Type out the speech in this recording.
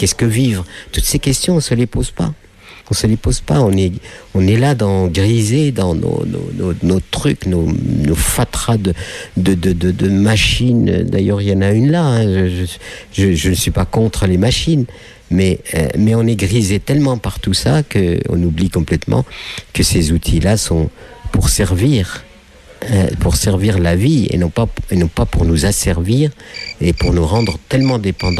qu'est-ce que vivre? Toutes ces questions, on se les pose pas. On se les pose pas. On est là grisé dans nos trucs, nos fatras de machines. D'ailleurs, il y en a une là. Hein. Je ne suis pas contre les machines. Mais on est grisé tellement par tout ça qu'on oublie complètement que ces outils-là sont pour servir la vie et non pas pour nous asservir et pour nous rendre tellement dépendants